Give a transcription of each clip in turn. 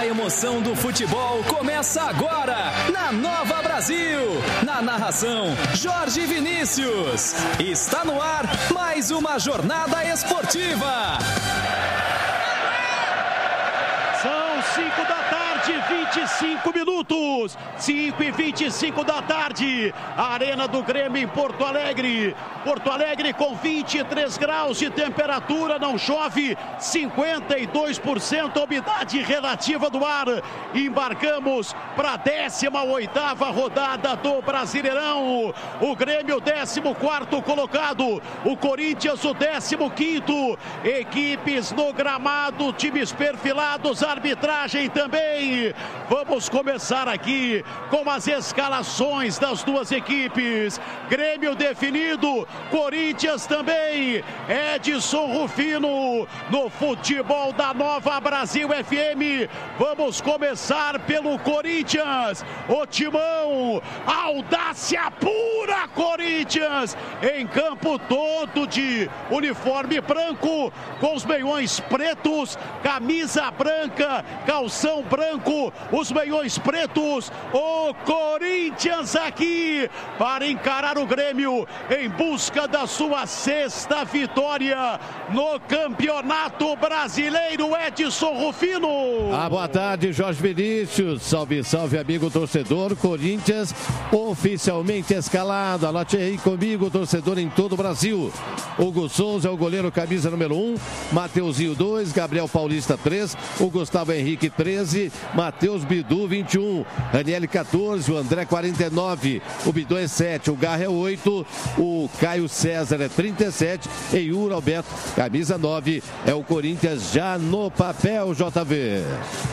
emoção do futebol começa agora, na Nova Brasil. Na narração, Jorge Vinícius. Está no ar mais uma jornada esportiva. São 5 da tarde, 25 minutos. 5h25 da tarde. Arena do Grêmio em Porto Alegre. Porto Alegre com 23 graus de temperatura, não chove, 52% a umidade relativa do ar. Embarcamos para a 18ª rodada do Brasileirão. O Grêmio, 14º colocado. O Corinthians, o 15º. Equipes no gramado, times perfilados, arbitragem também. Vamos começar aqui com as escalações das duas equipes. Grêmio definido, Corinthians também. Edson Rufino no futebol da Nova Brasil FM. Vamos começar pelo Corinthians. O timão, audácia pura, Corinthians. Em campo todo de uniforme branco, com os meiões pretos, camisa branca, calção branco, os meiões pretos. O Corinthians aqui para encarar o Grêmio em busca da sua 6ª vitória no Campeonato Brasileiro. Edson Rufino. Boa tarde, Jorge Vinícius. Salve, salve, amigo torcedor. Corinthians oficialmente escalado. Anote aí comigo, torcedor em todo o Brasil. Hugo Souza é o goleiro, camisa número 1. Mateuzinho 2, Gabriel Paulista 3, o Gustavo Henrique 13, Matheus Bidu 21, Raniel 14, o André 49, o Bidu é 7, o Garra é 8, o Caio César é 37, e Yuri Alberto, camisa 9, é o Corinthians já no papel, JV.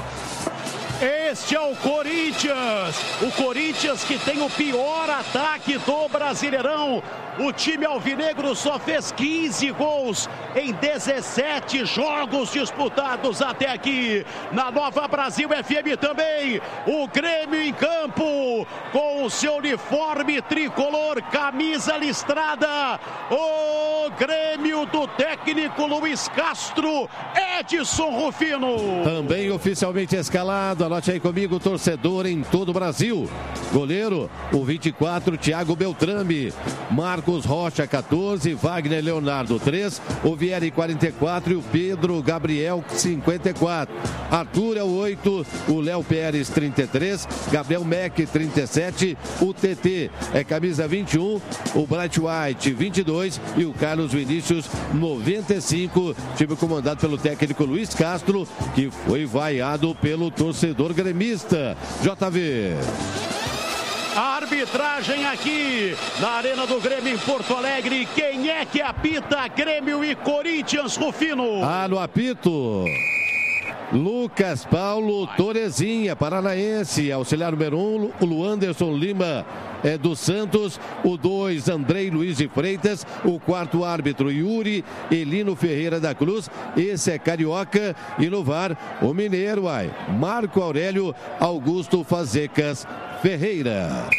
Este é o Corinthians que tem o pior ataque do Brasileirão. O time alvinegro só fez 15 gols em 17 jogos disputados até aqui. Na Nova Brasil FM também, o Grêmio em campo, com o seu uniforme tricolor, camisa listrada. O Grêmio do técnico Luiz Castro, Edson Rufino. Também oficialmente escalado, anote aí comigo, torcedor em todo o Brasil. Goleiro, o 24, Thiago Beltrame. Marcos Rocha, 14, Wagner Leonardo, 3, o Vieri, 44 e o Pedro Gabriel, 54. Arthur é o 8, o Léo Pérez, 33, Gabriel Mack, 37, o TT é camisa 21, o Bright White, 22 e o Carlos Vinícius, 95, time comandado pelo técnico Luiz Castro, que foi vaiado pelo torcedor gremista. JV. A arbitragem aqui na Arena do Grêmio em Porto Alegre. Quem é que apita Grêmio e Corinthians, Rufino? No apito, Lucas Paulo Torezinha, paranaense. Auxiliar número 1, o Luanderson Lima do Santos. O 2, Andrei Luiz de Freitas. O 4º árbitro, Yuri Elino Ferreira da Cruz. Esse é carioca. E no VAR, o mineiro, Marco Aurélio Augusto Fazecas Ferreira.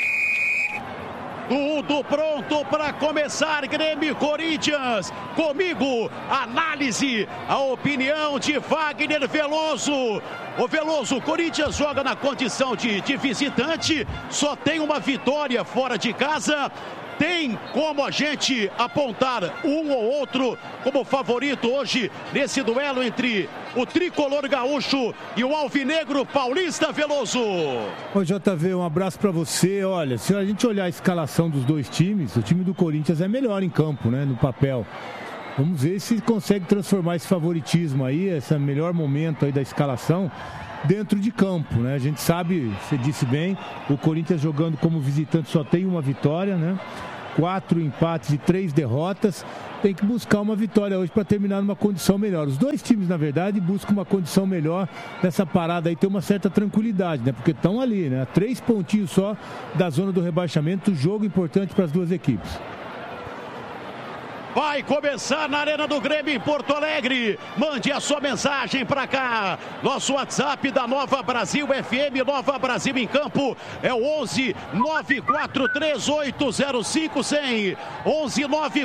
Tudo pronto para começar, Grêmio e Corinthians. Comigo, análise, a opinião de Wagner Veloso. O Veloso, o Corinthians joga na condição de visitante, só tem uma vitória fora de casa. Tem como a gente apontar um ou outro como favorito hoje nesse duelo entre o tricolor gaúcho e o alvinegro paulista, Veloso? Ô JV, um abraço para você. Olha, se a gente olhar a escalação dos dois times, o time do Corinthians é melhor em campo, né, no papel. Vamos ver se consegue transformar esse favoritismo aí, esse melhor momento aí da escalação dentro de campo, né? A gente sabe, você disse bem, o Corinthians jogando como visitante só tem uma vitória, né? 4 empates e 3 derrotas. Tem que buscar uma vitória hoje para terminar numa condição melhor. Os dois times, na verdade, buscam uma condição melhor nessa parada aí, ter uma certa tranquilidade, né? Porque estão ali, né? 3 pontinhos só da zona do rebaixamento, jogo importante para as duas equipes. Vai começar na Arena do Grêmio em Porto Alegre. Mande a sua mensagem para cá. Nosso WhatsApp da Nova Brasil FM, Nova Brasil em Campo, é o 11 943805100. 11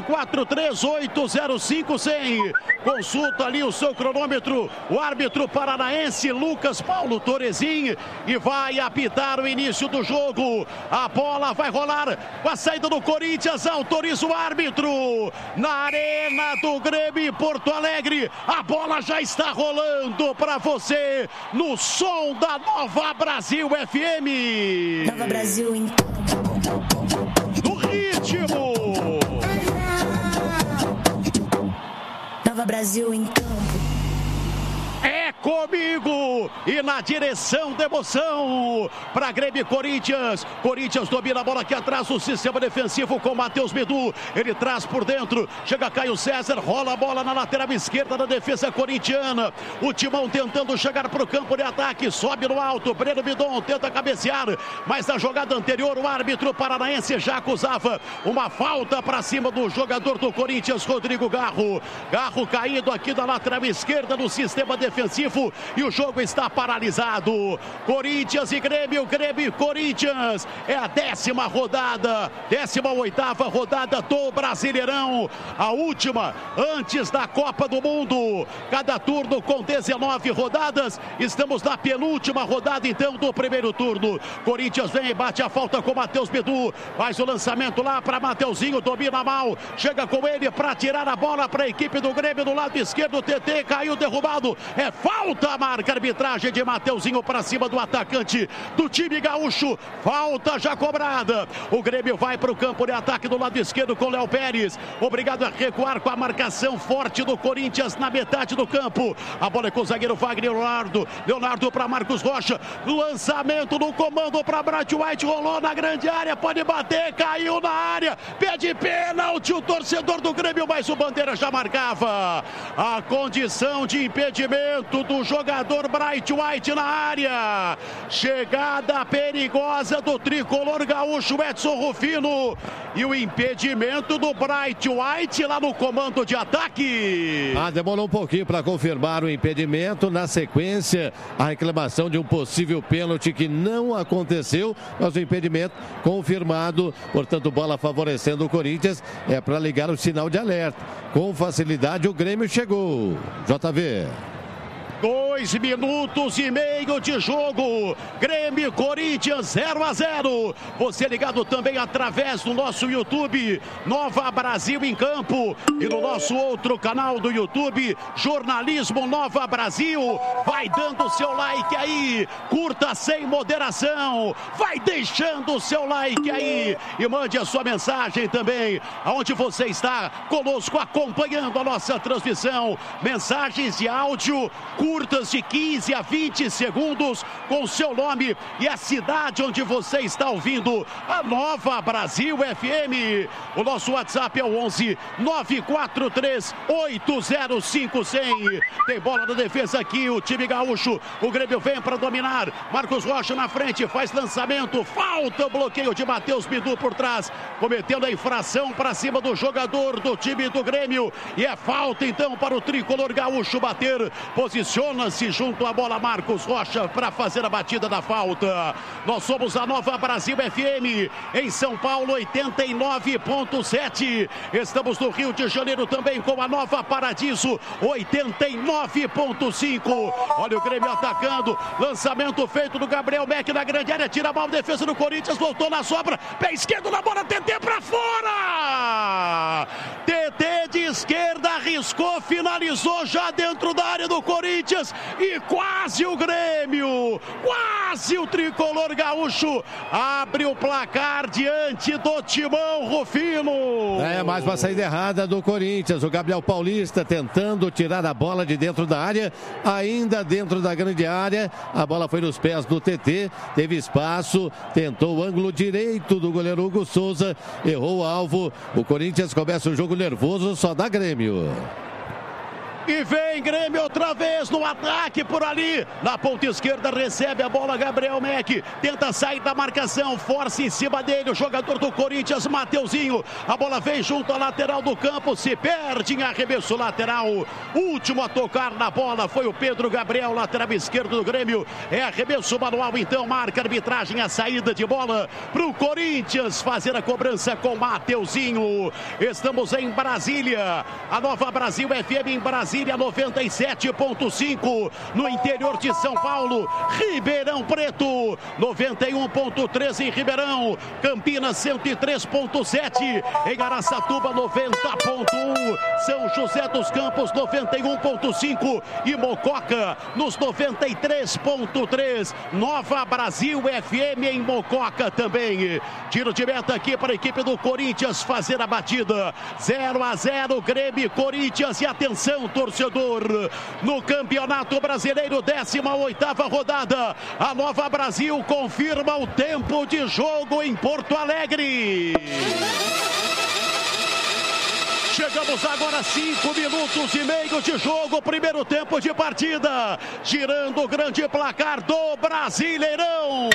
943805100. Consulta ali o seu cronômetro, o árbitro paranaense Lucas Paulo Torezin, e vai apitar o início do jogo. A bola vai rolar com a saída do Corinthians, autoriza o árbitro. Na Arena do Grêmio em Porto Alegre, a bola já está rolando para você no som da Nova Brasil FM. Nova Brasil em no ritmo. Nova Brasil em campo. É comigo e na direção da emoção para Grêmio e Corinthians. Corinthians domina a bola aqui atrás, o sistema defensivo com Matheus Bidu. Ele traz por dentro, chega Caio César, rola a bola na lateral esquerda da defesa corintiana. O Timão tentando chegar para o campo de ataque, sobe no alto, Breno Bidon tenta cabecear, mas na jogada anterior o árbitro paranaense já acusava uma falta para cima do jogador do Corinthians, Rodrigo Garro. Garro caído aqui da lateral esquerda no sistema defensivo e o jogo está paralisado. Corinthians e Grêmio, Grêmio e Corinthians. É a 10ª rodada, 18ª rodada do Brasileirão. A última antes da Copa do Mundo. Cada turno com 19 rodadas. Estamos na penúltima rodada então do primeiro turno. Corinthians vem, bate a falta com Matheus Bidu. Faz o lançamento lá para Mateuzinho, domina mal. Chega com ele para tirar a bola para a equipe do Grêmio do lado esquerdo. O TT caiu derrubado. É falta, marca a arbitragem de Mateuzinho para cima do atacante do time gaúcho. Falta já cobrada. O Grêmio vai para o campo de ataque do lado esquerdo com Léo Pérez. Obrigado a recuar com a marcação forte do Corinthians na metade do campo. A bola é com o zagueiro Wagner Leonardo. Leonardo para Marcos Rocha. Lançamento no comando para Bright White. Rolou na grande área. Pode bater. Caiu na área. Pede pênalti o torcedor do Grêmio, mas o Bandeira já marcava. A condição de impedimento do jogador Bright White na área. Chegada perigosa do tricolor gaúcho Edson Rufino. E o impedimento do Bright White lá no comando de ataque. Demorou um pouquinho para confirmar o impedimento. Na sequência, a reclamação de um possível pênalti que não aconteceu, mas o impedimento confirmado. Portanto, bola favorecendo o Corinthians. É para ligar o sinal de alerta. Com facilidade, o Grêmio chegou. JV. 2 minutos e meio de jogo. Grêmio e Corinthians 0-0. Você ligado também através do nosso YouTube, Nova Brasil em Campo, e no nosso outro canal do YouTube, Jornalismo Nova Brasil. Vai dando seu like aí, curta sem moderação, vai deixando o seu like aí e mande a sua mensagem também, aonde você está conosco acompanhando a nossa transmissão. Mensagens de áudio curtas de 15 a 20 segundos com seu nome e a cidade onde você está ouvindo a Nova Brasil FM. O nosso WhatsApp é o 11 943 805 100. Tem bola na defesa aqui, o time gaúcho. O Grêmio vem para dominar. Marcos Rocha na frente, faz lançamento. Falta o bloqueio de Matheus Bidu por trás, cometendo a infração para cima do jogador do time do Grêmio. E é falta então para o tricolor gaúcho bater. Posiciona-se junto à bola Marcos Rocha para fazer a batida da falta. Nós somos a Nova Brasil FM em São Paulo 89.7. Estamos no Rio de Janeiro também com a Nova Paradiso 89.5. Olha o Grêmio atacando. Lançamento feito do Gabriel Meck na grande área. Tira a bola, defesa do Corinthians. Voltou na sobra. Pé esquerdo na bola. TT para fora. TT de esquerda arriscou. Finalizou já dentro da área do Corinthians. E quase o Grêmio. Quase o tricolor gaúcho abre o placar diante do Timão Rufino. Mais uma saída errada do Corinthians. O Gabriel Paulista tentando tirar a bola de dentro da área, ainda dentro da grande área. A bola foi nos pés do TT, teve espaço, tentou o ângulo direito do goleiro Hugo Souza, errou o alvo. O Corinthians começa o jogo nervoso, só dá Grêmio. E vem Grêmio outra vez no ataque por ali. Na ponta esquerda recebe a bola Gabriel Mack. Tenta sair da marcação. Força em cima dele o jogador do Corinthians, Mateuzinho. A bola vem junto à lateral do campo. Se perde em arremesso lateral. Último a tocar na bola foi o Pedro Gabriel, lateral esquerdo do Grêmio. É arremesso manual então. Marca a arbitragem a saída de bola para o Corinthians fazer a cobrança com Mateuzinho. Estamos em Brasília. A Nova Brasil FM em Brasília. 97.5 no interior de São Paulo, Ribeirão Preto 91.3 em Ribeirão, Campinas 103.7 em Araçatuba 90.1, São José dos Campos 91.5 e Mococa nos 93.3. Nova Brasil FM em Mococa também. Tiro de meta aqui para a equipe do Corinthians fazer a batida. 0-0 Grêmio Corinthians. E atenção, torcedor, no Campeonato Brasileiro, 18ª rodada, a Nova Brasil confirma o tempo de jogo em Porto Alegre. Chegamos agora a 5 minutos e meio de jogo, primeiro tempo de partida, girando o grande placar do Brasileirão.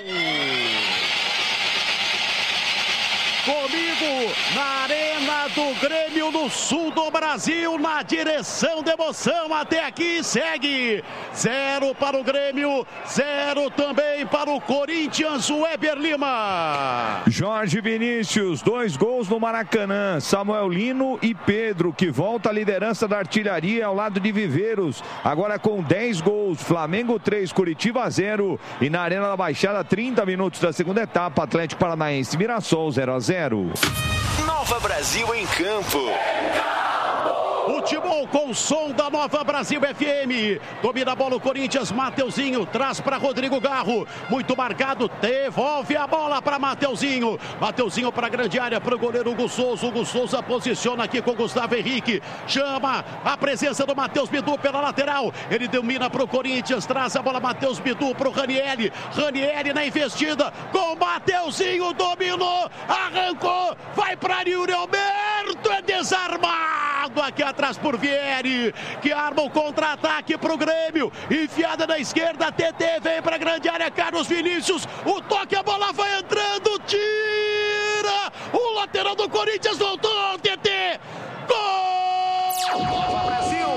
Comigo na Arena do Grêmio, no sul do Brasil, na direção da emoção. Até aqui segue 0 para o Grêmio, 0 também para o Corinthians. Weber Lima. Jorge Vinícius, 2 gols no Maracanã. Samuel Lino e Pedro, que volta à liderança da artilharia ao lado de Viveiros. Agora com 10 gols. Flamengo 3, Curitiba 0. E na Arena da Baixada, 30 minutos da segunda etapa, Atlético Paranaense Mirassol 0-0. Nova Brasil em campo. Futebol com o som da Nova Brasil FM. Domina a bola o Corinthians, Mateuzinho traz para Rodrigo Garro. Muito marcado, devolve a bola para Mateuzinho. Mateuzinho para a grande área, para o goleiro Hugo Souza. Hugo Souza posiciona aqui com Gustavo Henrique. Chama a presença do Matheus Bidu pela lateral. Ele domina para o Corinthians, traz a bola Matheus Bidu para o Ranieri. Ranieri na investida com Mateuzinho, dominou, arrancou, vai para Yuri Alberto, é desarmado aqui atrás por Vieri, que arma o contra-ataque para o Grêmio. Enfiada na esquerda, TT vem para a grande área, Carlos Vinícius, o toque, a bola vai entrando, tira, o lateral do Corinthians voltou, TT, gol! Nova Brasil!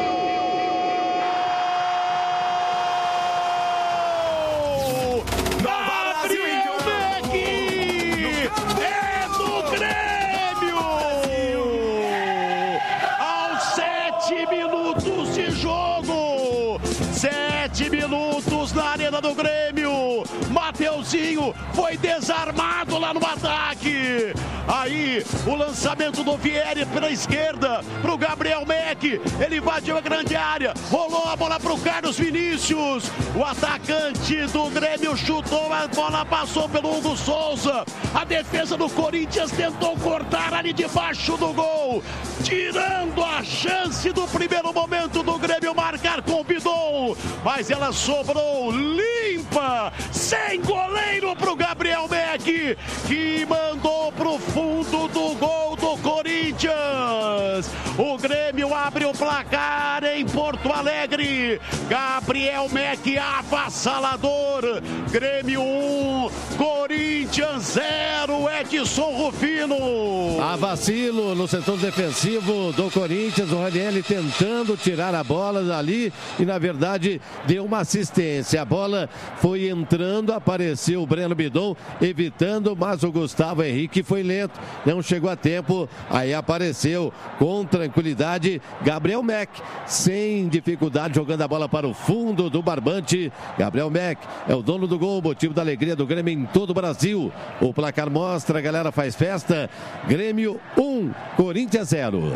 Do Grêmio, Mateuzinho foi desarmado lá no ataque. Aí o lançamento do Vieri pela esquerda para o Gabriel Mack, ele invadiu a grande área, rolou a bola para o Carlos Vinícius, o atacante do Grêmio chutou, a bola passou pelo Hugo Souza, a defesa do Corinthians tentou cortar ali debaixo do gol, tirando a chance do primeiro momento do Grêmio marcar com o Bidon, mas ela sobrou limpa, sem goleiro para o Gabriel Mack, que mandou para o fundo do gol do Corinthians. O Grêmio abre o placar em Porto Alegre. Gabriel Mack avassalador. Grêmio 1, Corinthians 0. Edson Rufino. A vacilo no setor defensivo do Corinthians. O Ranieri tentando tirar a bola dali e, na verdade, deu uma assistência. A bola foi entrando, apareceu o Breno Bidon evitando, mas o Gustavo Henrique foi lento, não chegou a tempo, aí apareceu com tranquilidade Gabriel Mack, sem dificuldade, jogando a bola para o fundo do barbante. Gabriel Mack é o dono do gol, motivo da alegria do Grêmio em todo o Brasil. O placar mostra, a galera faz festa. Grêmio 1, Corinthians 0.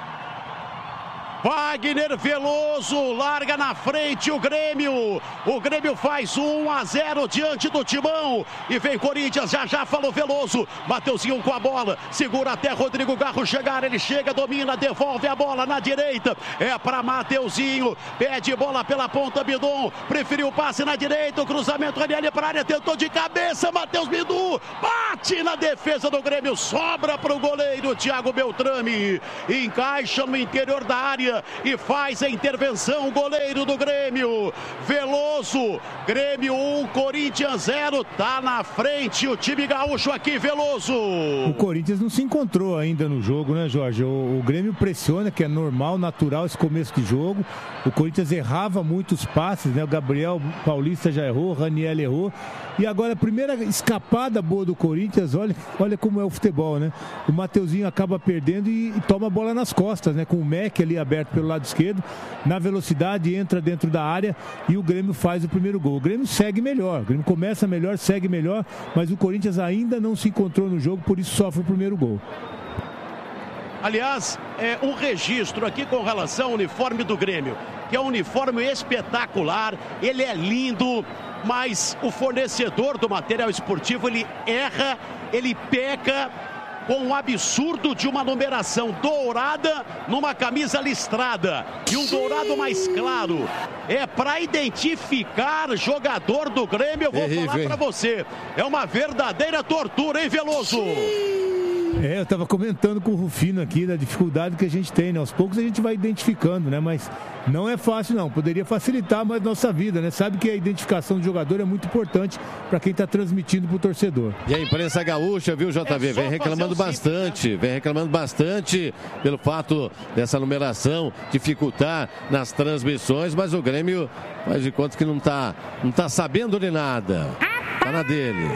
Wagner Veloso larga na frente o Grêmio. O Grêmio faz 1-0 diante do Timão. E vem Corinthians, já falou Veloso. Mateuzinho com a bola, segura até Rodrigo Garro chegar. Ele chega, domina, devolve a bola na direita. É para Mateuzinho. Pede bola pela ponta, Bidon. Preferiu o passe na direita. O cruzamento ali para a área, tentou de cabeça. Matheus Bidu bate na defesa do Grêmio. Sobra para o goleiro Thiago Beltrame. Encaixa no interior da área. área e faz a intervenção, o goleiro do Grêmio, Veloso. Grêmio 1, Corinthians 0, tá na frente o time gaúcho aqui, Veloso. O Corinthians não se encontrou ainda no jogo, né, Jorge? O Grêmio pressiona, que é normal, natural esse começo de jogo. O Corinthians errava muitos passes, né? O Gabriel Paulista já errou, o Raniel errou. E agora a primeira escapada boa do Corinthians, olha como é o futebol, né? O Mateuzinho acaba perdendo e toma a bola nas costas, né? Com o Mac ali aberto pelo lado esquerdo, na velocidade, entra dentro da área e o Grêmio faz o primeiro gol. O Grêmio segue melhor, o Grêmio começa melhor, segue melhor, mas o Corinthians ainda não se encontrou no jogo, por isso sofre o primeiro gol. Aliás, um registro aqui com relação ao uniforme do Grêmio, que é um uniforme espetacular, ele é lindo, mas o fornecedor do material esportivo, ele erra, ele peca com o absurdo de uma numeração dourada numa camisa listrada e um dourado mais claro. É para identificar jogador do Grêmio, eu vou falar para você. É uma verdadeira tortura, hein, Veloso? Eu estava comentando com o Rufino aqui da dificuldade que a gente tem, né? Aos poucos a gente vai identificando, né? Mas não é fácil, não. Poderia facilitar mais nossa vida, né? Sabe que a identificação do jogador é muito importante para quem está transmitindo para o torcedor. E a imprensa gaúcha, viu, JV? Vem reclamando bastante pelo fato dessa numeração dificultar nas transmissões, mas o Grêmio faz de conta que não tá sabendo de nada. Tá na dele.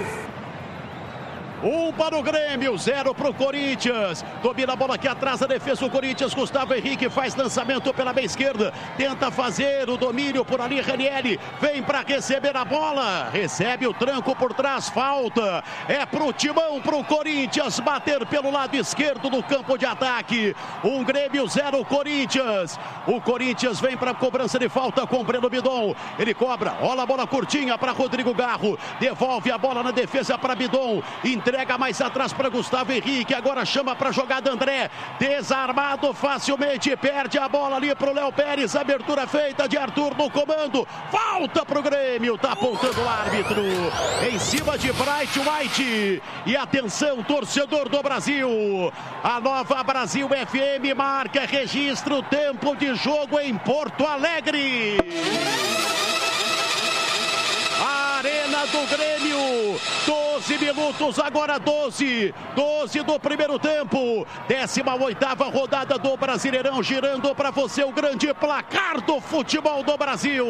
1 para o Grêmio, 0 para o Corinthians. Domina a bola aqui atrás da defesa o Corinthians. Gustavo Henrique faz lançamento pela meia esquerda. Tenta fazer o domínio por ali. Ranieri vem para receber a bola. Recebe o tranco por trás. Falta. É pro Timão, pro Corinthians bater pelo lado esquerdo do campo de ataque. Um Grêmio, 0 Corinthians. O Corinthians vem para a cobrança de falta com o Breno Bidon. Ele cobra. Olha a bola curtinha para Rodrigo Garro. Devolve a bola na defesa para Bidon. Entrega mais atrás para Gustavo Henrique, agora chama para jogada André, desarmado facilmente, perde a bola ali para o Léo Pérez, abertura feita de Arthur no comando, falta para o Grêmio, tá apontando o árbitro, em cima de Bright White, e atenção torcedor do Brasil, a Nova Brasil FM marca, registra o tempo de jogo em Porto Alegre. Arena do Grêmio, 12 minutos, agora 12 do primeiro tempo, 18ª rodada do Brasileirão, girando para você o grande placar do futebol do Brasil.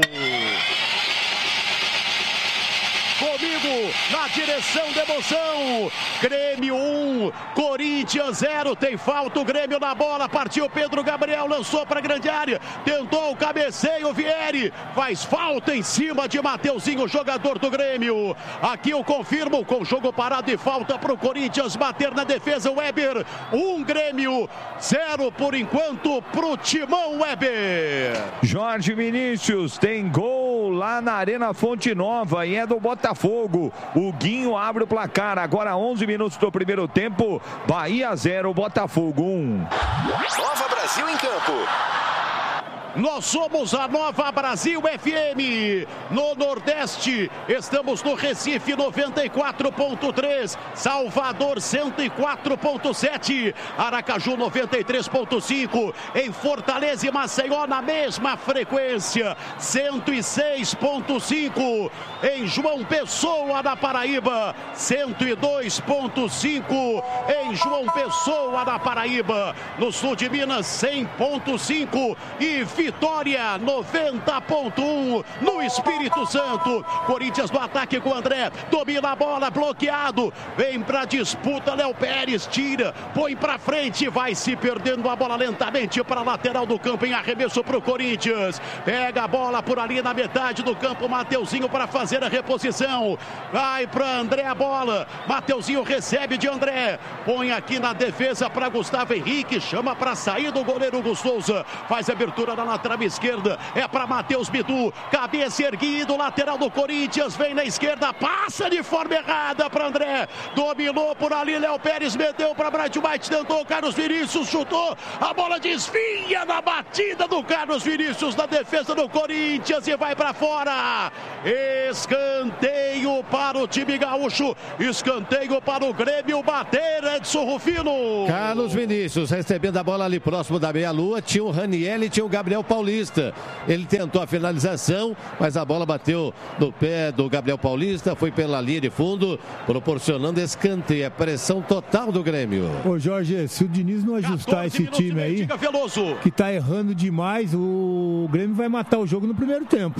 Comigo, na direção da emoção, Grêmio 1, Corinthians 0, tem falta o Grêmio na bola, partiu Pedro Gabriel, lançou para a grande área, tentou o cabeceio, Vieri, faz falta em cima de Mateuzinho, jogador do Grêmio, aqui eu confirmo, com jogo parado e falta para o Corinthians bater na defesa, Weber, 1 Grêmio, 0 por enquanto para o Timão, Weber. Jorge Vinícius tem gol lá na Arena Fonte Nova e é do Botafogo. O Guinho abre o placar. Agora 11 minutos do primeiro tempo. Bahia 0, Botafogo 1. Nova Brasil em campo. Nós somos a Nova Brasil FM, no Nordeste, estamos no Recife 94.3, Salvador 104.7, Aracaju 93.5, em Fortaleza e Maceió na mesma frequência, 106.5, em João Pessoa na Paraíba, 102.5, em João Pessoa na Paraíba, no sul de Minas 100.5 e Vitória 90.1 no Espírito Santo. Corinthians no ataque com o André, domina a bola, bloqueado, vem pra disputa, Léo Pérez tira, põe pra frente, vai se perdendo a bola lentamente para a lateral do campo em arremesso pro Corinthians, pega a bola por ali na metade do campo, Mateuzinho para fazer a reposição, vai pra André a bola, Mateuzinho recebe de André, põe aqui na defesa para Gustavo Henrique, chama para sair do goleiro Hugo Souza, faz a abertura na lateral esquerda, é para Matheus Bidu, cabeça erguido, lateral do Corinthians, vem na esquerda, passa de forma errada para André, dominou por ali, Léo Pérez meteu para Bright White, tentou, Carlos Vinícius chutou, a bola desvia na batida do Carlos Vinícius na defesa do Corinthians e vai para fora. Escanteio para o time gaúcho, escanteio para o Grêmio bater, Edson Rufino. Carlos Vinícius recebendo a bola ali próximo da meia-lua, tinha o Raniel e tinha o Gabriel Paulista. Ele tentou a finalização, mas a bola bateu no pé do Gabriel Paulista, foi pela linha de fundo, proporcionando escanteio, a pressão total do Grêmio. Ô Jorge, se o Diniz não ajustar esse time aí, que tá errando demais, o Grêmio vai matar o jogo no primeiro tempo.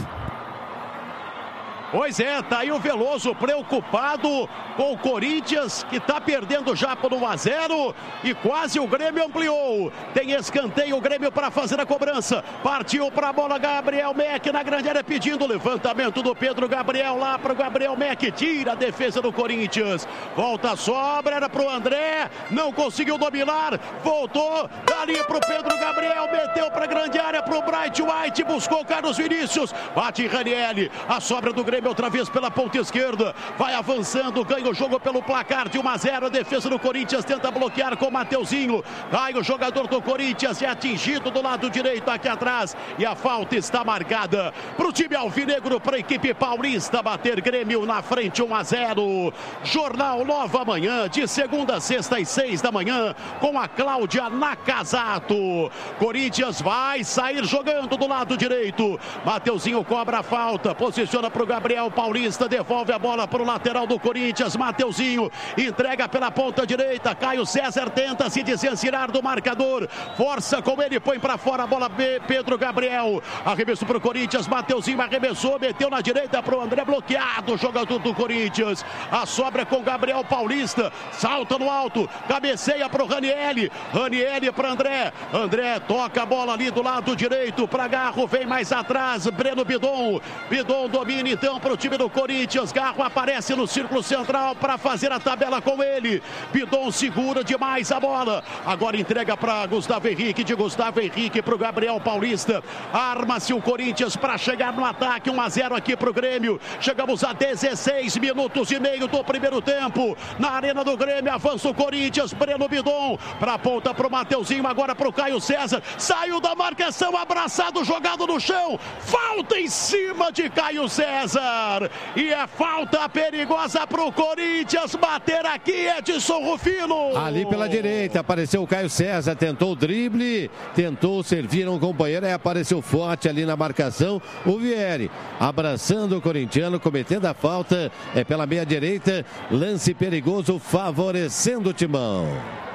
Pois é, tá aí o Veloso preocupado com o Corinthians, que tá perdendo já por 1-0 e quase o Grêmio ampliou. Tem escanteio, o Grêmio para fazer a cobrança. Partiu para a bola, Gabriel Meck na grande área pedindo o levantamento do Pedro Gabriel lá para o Gabriel Meck. Tira a defesa do Corinthians. Volta a sobra, era para o André, não conseguiu dominar, voltou, dali para o Pedro Gabriel, meteu para a grande área para o Bright White, buscou o Carlos Vinícius, bate Raniel, a sobra do Grêmio outra vez pela ponta esquerda, vai avançando, ganha o jogo pelo placar de 1-0, a defesa do Corinthians tenta bloquear com o Mateuzinho, cai o jogador do Corinthians, é atingido do lado direito aqui atrás, e a falta está marcada para o time alvinegro, para a equipe paulista bater Grêmio na frente 1-0. Jornal Nova Manhã, de segunda a sexta às 6 da manhã, com a Cláudia Nakazato. Corinthians vai sair jogando do lado direito, Mateuzinho cobra a falta, posiciona para o Gabriel Paulista, devolve a bola para o lateral do Corinthians, Mateuzinho entrega pela ponta direita, Caio César tenta se desencilhar do marcador, força com ele, põe para fora a bola, Pedro Gabriel, arremesso para o Corinthians, Mateuzinho arremessou, meteu na direita para o André, bloqueado o jogador do Corinthians, a sobra com Gabriel Paulista, salta no alto, cabeceia para o Raniel para André, André toca a bola ali do lado direito para Garro, vem mais atrás, Breno Bidon domina então para o time do Corinthians, Garro aparece no círculo central para fazer a tabela com ele, Bidon segura demais a bola, agora entrega para Gustavo Henrique, de Gustavo Henrique para o Gabriel Paulista, arma-se o Corinthians para chegar no ataque, 1-0 aqui para o Grêmio, chegamos a 16 minutos e meio do primeiro tempo, na arena do Grêmio, avança o Corinthians, Breno Bidon, para a ponta para o Mateuzinho, agora para o Caio César, saiu da marcação, abraçado, jogado no chão, falta em cima de Caio César, e é falta perigosa para o Corinthians bater aqui, Edson Rufino. Ali pela direita, apareceu o Caio César, tentou o drible, tentou servir um companheiro, aí apareceu forte ali na marcação, o Vieri, abraçando o corintiano, cometendo a falta, é pela meia direita, lance perigoso, favorecendo o Timão.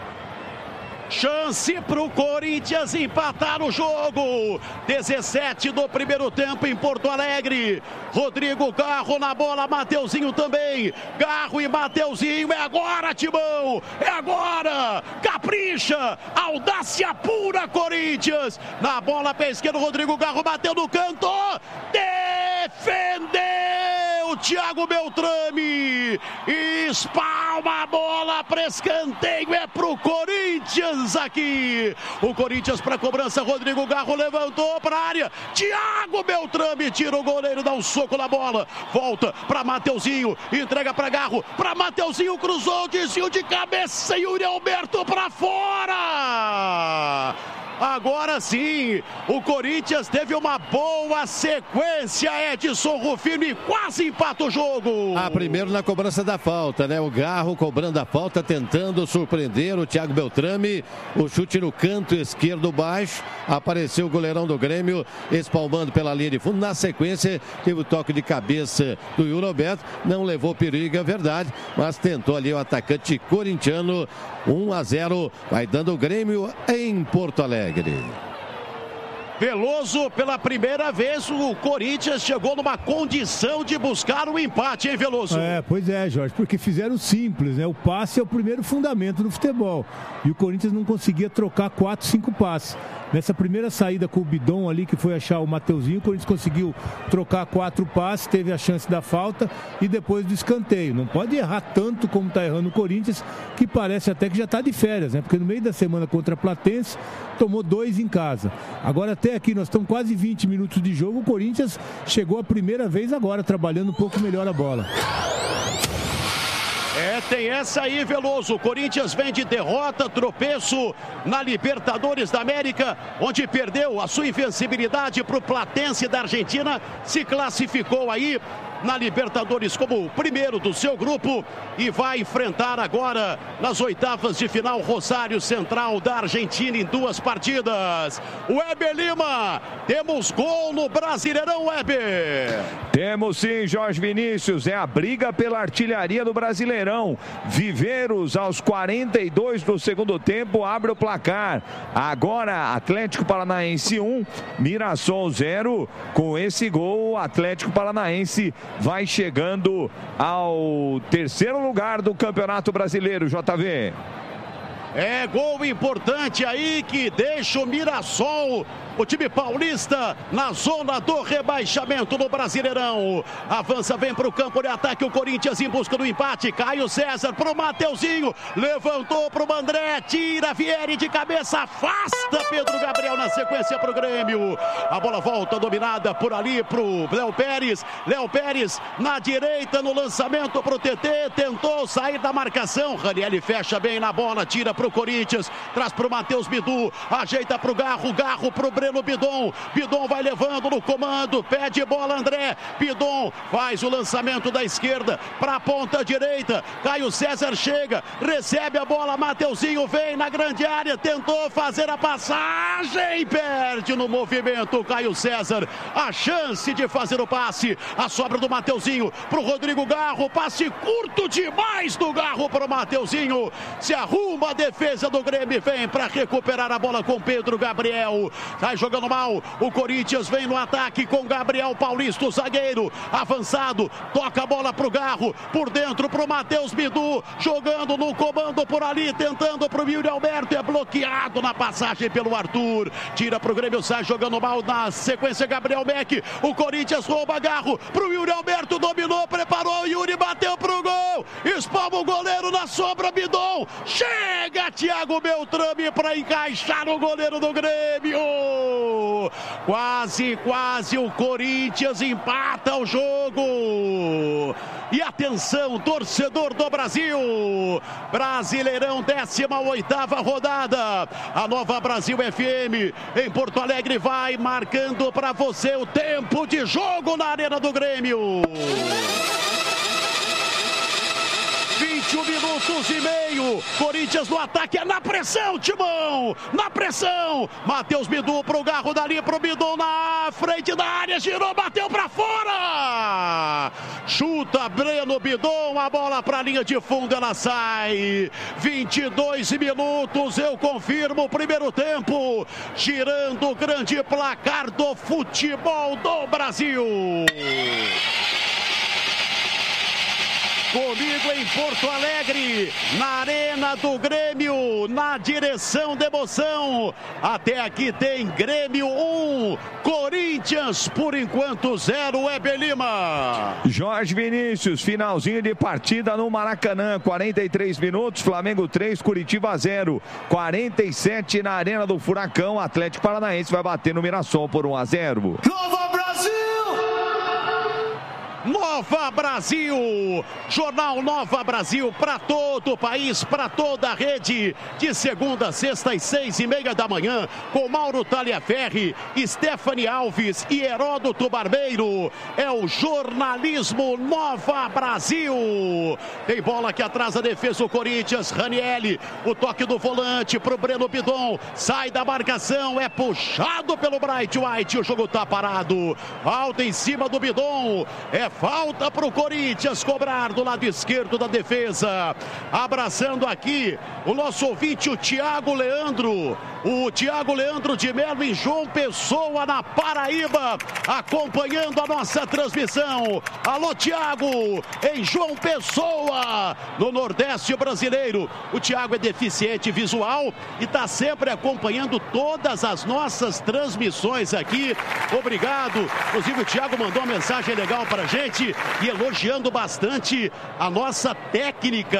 Chance para o Corinthians empatar o jogo. 17 do primeiro tempo em Porto Alegre. Rodrigo Garro na bola, Mateuzinho também. Garro e Mateuzinho, é agora, Timão. É agora. Capricha. Audácia pura, Corinthians. Na bola pé esquerdo, Rodrigo Garro bateu no canto. Defendeu Thiago Beltrame. Espalma a bola para escanteio. É pro Corinthians aqui. O Corinthians para cobrança. Rodrigo Garro levantou para a área. Thiago Beltrame tira o goleiro, dá um soco na bola. Volta para Mateuzinho. Entrega para Garro. Para Mateuzinho, cruzou, desvio de cabeça. Yuri Alberto para fora. Agora sim, o Corinthians teve uma boa sequência, Edson Rufino, e quase empata o jogo. Primeiro na cobrança da falta, né? O Garro cobrando a falta, tentando surpreender o Thiago Beltrame. O chute no canto esquerdo baixo. Apareceu o goleirão do Grêmio, espalmando pela linha de fundo. Na sequência, teve o toque de cabeça do Yuri Alberto. Não levou perigo, é verdade, mas tentou ali o atacante corintiano. 1-0, vai dando o Grêmio em Porto Alegre. Veloso, pela primeira vez, o Corinthians chegou numa condição de buscar um empate, hein, Veloso? Pois é, Jorge, porque fizeram simples, né? O passe é o primeiro fundamento do futebol. E o Corinthians não conseguia trocar 4, 5 passes. Nessa primeira saída com o Bidon ali, que foi achar o Mateuzinho, o Corinthians conseguiu trocar 4 passes, teve a chance da falta e depois do escanteio. Não pode errar tanto como está errando o Corinthians, que parece até que já está de férias, né? Porque no meio da semana contra a Platense, tomou 2 em casa. Agora até até aqui, nós estamos quase 20 minutos de jogo, o Corinthians chegou a primeira vez agora, trabalhando um pouco melhor a bola. Tem essa aí, Veloso. O Corinthians vem de derrota, tropeço na Libertadores da América, onde perdeu a sua invencibilidade para o Platense da Argentina, se classificou aí na Libertadores como o primeiro do seu grupo e vai enfrentar agora nas oitavas de final Rosário Central da Argentina em 2 partidas. Weber Lima, temos gol no Brasileirão, Weber. Temos sim, Jorge Vinícius, é a briga pela artilharia do Brasileirão. Viveiros aos 42 do segundo tempo abre o placar. Agora Atlético Paranaense 1, Mirassol 0. Com esse gol o Atlético Paranaense vai chegando ao 3º lugar do Campeonato Brasileiro, JV. É gol importante aí que deixa o Mirassol, o time paulista, na zona do rebaixamento no Brasileirão. Avança, vem para o campo de ataque o Corinthians em busca do empate. Caio César para o Mateuzinho, levantou para o André, tira Vieri de cabeça, afasta Pedro Gabriel na sequência para o Grêmio. A bola volta dominada por ali para o Léo Pérez. Léo Pérez na direita no lançamento para o TT, tentou sair da marcação. Ranieri fecha bem na bola, tira para o Corinthians, traz para o Matheus Bidu, ajeita para o Garro, Garro para o Breno Bidon, Bidon vai levando no comando, pede bola André, Bidon faz o lançamento da esquerda para a ponta direita, Caio César chega, recebe a bola, Mateuzinho vem na grande área, tentou fazer a passagem, perde no movimento Caio César, a chance de fazer o passe, a sobra do Mateuzinho para o Rodrigo Garro, passe curto demais do Garro para o Mateuzinho, se arruma a defesa do Grêmio, vem para recuperar a bola com Pedro Gabriel, sai jogando mal, o Corinthians vem no ataque com Gabriel Paulista, o zagueiro, avançado, toca a bola pro Garro, por dentro pro Matheus Bidu, jogando no comando por ali, tentando pro Yuri Alberto, é bloqueado na passagem pelo Arthur, tira pro Grêmio, sai jogando mal na sequência Gabriel Beck, o Corinthians rouba Garro, pro Yuri Alberto, dominou, preparou, Yuri bateu pro gol, espalma o goleiro na sombra, Bidon, chega Thiago Beltrame para encaixar o goleiro do Grêmio. Quase o Corinthians empata o jogo. E atenção, torcedor do Brasil. Brasileirão, 18ª rodada. A Nova Brasil FM em Porto Alegre vai marcando para você o tempo de jogo na Arena do Grêmio. 21 minutos e meio, Corinthians no ataque, é na pressão, Timão, na pressão, Matheus Bidu pro Garro, dali pro Bidon na frente da área, girou, bateu pra fora, chuta Breno Bidon, a bola pra linha de fundo, ela sai, 22 minutos, eu confirmo o primeiro tempo, girando o grande placar do futebol do Brasil. Comigo em Porto Alegre, na Arena do Grêmio, na direção da emoção. Até aqui tem Grêmio 1, Corinthians, por enquanto 0, Weber Lima. Jorge Vinícius, finalzinho de partida no Maracanã, 43 minutos, Flamengo 3, Curitiba 0. 47 na Arena do Furacão, Atlético Paranaense vai bater no Mirassol por 1-0. Nova Brasil! Nova Brasil, Jornal Nova Brasil para todo o país, para toda a rede, de segunda a sexta às 6:30 da manhã, com Mauro Taliaferri, Stephanie Alves e Heródoto Barbeiro. É o jornalismo Nova Brasil. Tem bola que atrasa a defesa, o Corinthians, Ranieri, o toque do volante pro Breno Bidon, sai da marcação, é puxado pelo Bright White, o jogo tá parado, alta em cima do Bidon, é falta para o Corinthians cobrar do lado esquerdo da defesa. Abraçando aqui o nosso ouvinte, o Thiago Leandro. O Thiago Leandro de Melo em João Pessoa, na Paraíba, acompanhando a nossa transmissão. Alô, Thiago, em João Pessoa, no Nordeste brasileiro. O Thiago é deficiente visual e está sempre acompanhando todas as nossas transmissões aqui. Obrigado. Inclusive, o Thiago mandou uma mensagem legal para a gente e elogiando bastante a nossa técnica.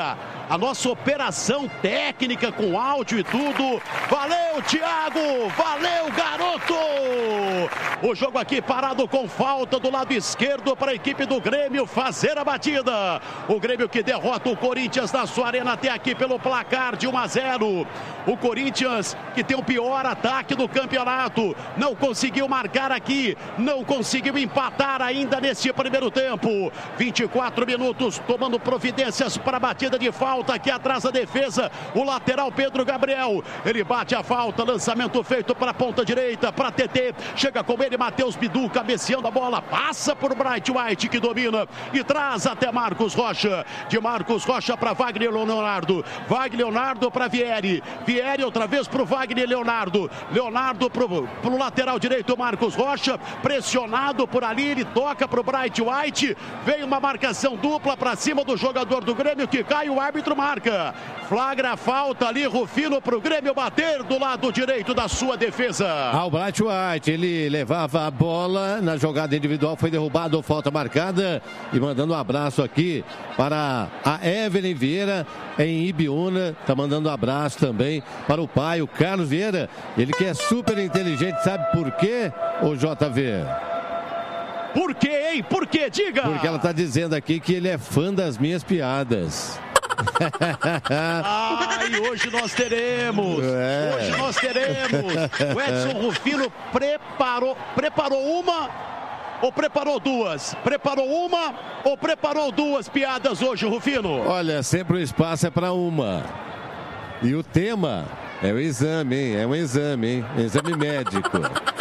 a nossa operação técnica com áudio e tudo. Valeu, Thiago! Valeu, garoto! O jogo aqui parado com falta do lado esquerdo para a equipe do Grêmio fazer a batida. O Grêmio que derrota o Corinthians na sua arena até aqui pelo placar de 1-0. O Corinthians que tem o pior ataque do campeonato. Não conseguiu marcar aqui, não conseguiu empatar ainda nesse primeiro tempo. 24 minutos tomando providências para a batida de falta aqui atrás da defesa. O lateral Pedro Gabriel. Ele bate a falta, lançamento feito para a ponta direita, para TT. Chega com ele Matheus Bidu cabeceando a bola. Passa por Bright White que domina e traz até Marcos Rocha. De Marcos Rocha para Wagner Leonardo. Wagner Leonardo para Vieri. Vieri outra vez para o Wagner Leonardo. Leonardo para o lateral direito Marcos Rocha. Pressionado por ali, ele toca para o Bright White. Vem uma marcação dupla para cima do jogador do Grêmio que cai, o árbitro marca. Flagra a falta ali, Rufino para o Grêmio bater do lado direito da sua defesa. O Bright White, ele levava a bola na jogada individual, foi derrubado, falta marcada. E mandando um abraço aqui para a Evelyn Vieira em Ibiúna. Tá mandando um abraço também para o pai, o Carlos Vieira. Ele que é super inteligente, sabe por quê, o JV? Por quê, hein? Por quê? Diga! Porque ela tá dizendo aqui que ele é fã das minhas piadas. Ai, hoje nós teremos. Hoje nós teremos. O Edson Rufino preparou uma ou preparou duas? Preparou uma ou preparou duas piadas hoje, Rufino? Olha, sempre o espaço é para uma. E o tema é o exame, hein? É um exame, hein? Exame médico.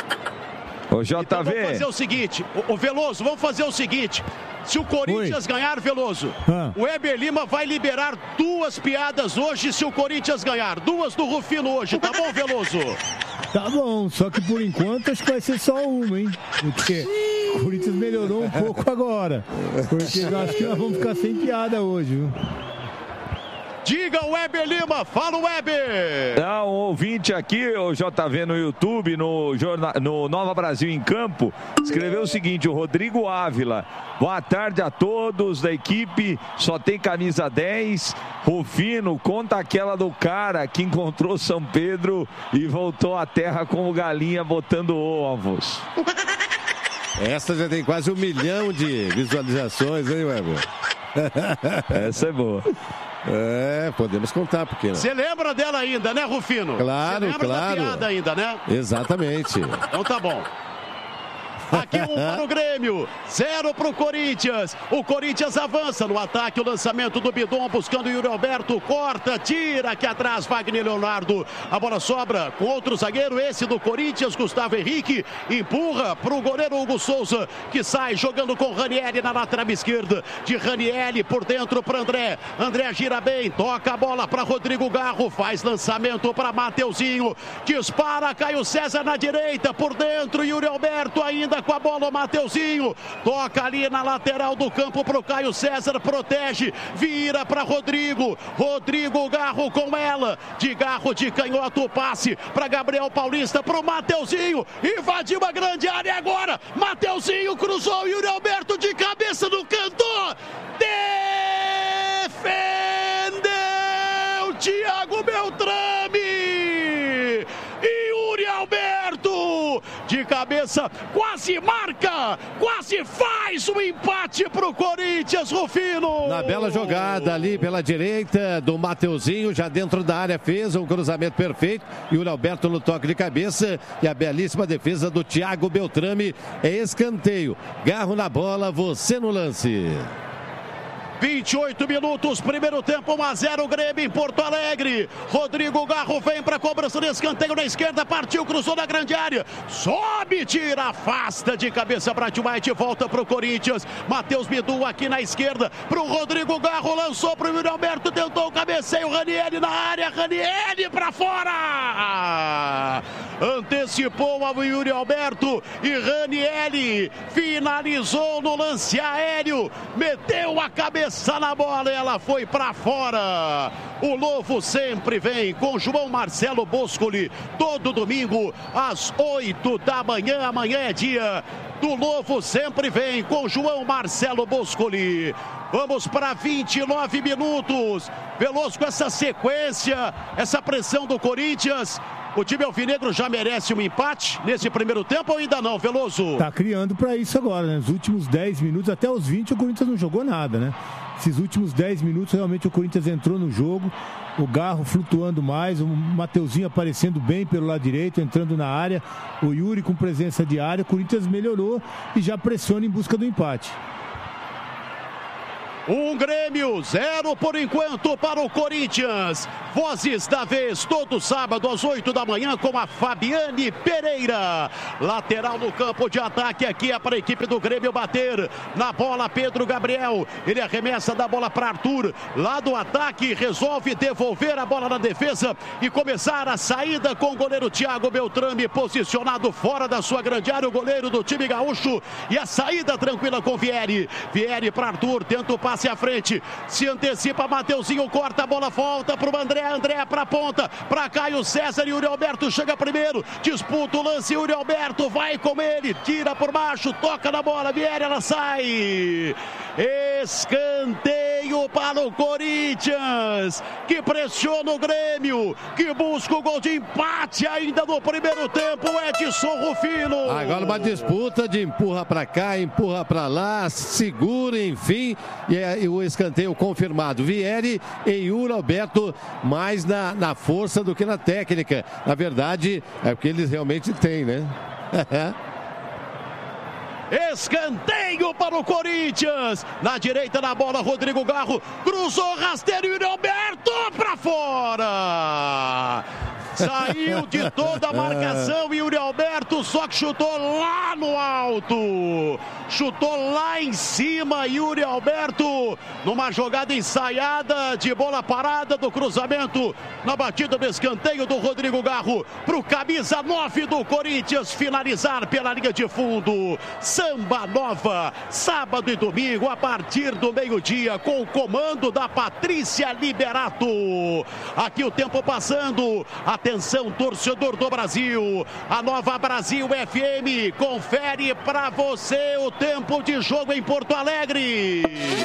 Ô, JV. Então vamos fazer o seguinte, o Veloso, vamos fazer o seguinte. Se o Corinthians ganhar, Veloso, o Weber Lima vai liberar duas piadas hoje se o Corinthians ganhar. Duas do Rufino hoje, tá bom, Veloso? Tá bom, só que por enquanto acho que vai ser só uma, hein? Porque o Corinthians melhorou um pouco agora. Porque eu acho que nós vamos ficar sem piada hoje, viu? Diga o Weber Lima, fala o Weber! Um ouvinte aqui, o JV no YouTube, no Nova Brasil em Campo, escreveu o seguinte, o Rodrigo Ávila: boa tarde a todos da equipe, só tem camisa 10, Rufino, conta aquela do cara que encontrou São Pedro e voltou à terra como galinha botando ovos. Essa já tem quase 1 milhão de visualizações, hein, Weber? Essa é boa. Podemos contar, porque não. Você lembra dela ainda, né, Rufino? Claro, Você lembra da piada ainda, né? Exatamente. Então tá bom. Aqui 1 para o Grêmio, 0 para o Corinthians. O Corinthians avança no ataque, o lançamento do Bidon buscando o Yuri Alberto, corta, tira aqui atrás Wagner Leonardo. A bola sobra com outro zagueiro, esse do Corinthians, Gustavo Henrique, empurra para o goleiro Hugo Souza, que sai jogando com Ranieri na lateral esquerda. De Ranieri por dentro para André. André gira bem, toca a bola para Rodrigo Garro, faz lançamento para Mateuzinho, dispara, Caio César na direita, por dentro Yuri Alberto ainda com a bola, o Mateuzinho toca ali na lateral do campo pro Caio César, protege, vira para Rodrigo Garro com ela, de Garro de canhoto, o passe para Gabriel Paulista, pro Mateuzinho, invadiu a grande área agora, Mateuzinho cruzou, Yuri Alberto de cabeça no canto, defendeu Thiago Beltrame, Yuri Alberto de cabeça, quase marca, quase faz o empate pro Corinthians, Rufino. Na bela jogada ali pela direita do Mateuzinho, já dentro da área, fez um cruzamento perfeito, e o Alberto no toque de cabeça, e a belíssima defesa do Thiago Beltrame, é escanteio, Garro na bola, você no lance. 28 minutos, primeiro tempo, 1-0 Grêmio em Porto Alegre. Rodrigo Garro vem para a cobrança de escanteio na esquerda, partiu, cruzou na grande área, sobe, tira, afasta de cabeça para White, volta para o Corinthians. Matheus Bidu aqui na esquerda para o Rodrigo Garro, lançou para o Yuri Alberto, tentou o cabeceio, Ranieri na área, Ranieri para fora, antecipou ao Yuri Alberto e Ranieri finalizou no lance aéreo, meteu a cabeça na bola, ela foi para fora. O Lobo sempre vem com João Marcelo Boscoli, todo domingo às 8 da manhã. Amanhã é dia do novo sempre vem com João Marcelo Boscoli. Vamos para 29 minutos. Veloso com essa sequência, essa pressão do Corinthians. O time alvinegro já merece um empate nesse primeiro tempo ou ainda não, Veloso? Tá criando para isso agora, né? Nos últimos 10 minutos, até os 20, o Corinthians não jogou nada, né? Esses últimos 10 minutos, realmente o Corinthians entrou no jogo, o Garro flutuando mais, o Mateuzinho aparecendo bem pelo lado direito, entrando na área, o Yuri com presença de área, o Corinthians melhorou e já pressiona em busca do empate. Um Grêmio, 0 por enquanto para o Corinthians. Vozes da vez, todo sábado às 8 da manhã com a Fabiane Pereira. Lateral no campo de ataque aqui é para a equipe do Grêmio bater. Na bola, Pedro Gabriel. Ele arremessa da bola para Arthur. Lá do ataque, resolve devolver a bola na defesa e começar a saída com o goleiro Thiago Beltrame posicionado fora da sua grande área. O goleiro do time gaúcho. E a saída tranquila com Vieri. Vieri para Arthur, tenta o passe à frente, se antecipa, Mateuzinho corta a bola, volta para o André para a ponta, para Caio César, Yuri Alberto chega primeiro, disputa o lance, Yuri Alberto vai com ele, tira por baixo, toca na bola, Vieri, ela sai, escanteio para o Corinthians, que pressiona o Grêmio, que busca o gol de empate ainda no primeiro tempo, Edson Rufino. Agora uma disputa de empurra para cá, empurra para lá, segura, enfim, e o escanteio confirmado. Vieri e Yuri Alberto mais na força do que na técnica. Na verdade, é o que eles realmente têm, né? Escanteio para o Corinthians. Na direita na bola, Rodrigo Garro cruzou, rasteiro, Yuri Alberto para fora. Saiu de toda a marcação, Yuri Alberto, só que chutou lá no alto. Chutou lá em cima, Yuri Alberto, numa jogada ensaiada de bola parada do cruzamento, na batida do escanteio do Rodrigo Garro, pro camisa 9 do Corinthians finalizar pela linha de fundo. Samba Nova, sábado e domingo, a partir do meio-dia, com o comando da Patrícia Liberato. Aqui o tempo passando, atenção, torcedor do Brasil, a Nova Brasil FM confere pra você o tempo de jogo em Porto Alegre.